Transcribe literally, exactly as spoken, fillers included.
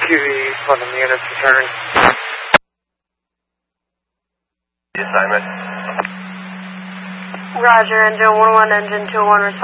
Q E, one of the units returning. Assignment. Roger, engine one one, engine two one, respond.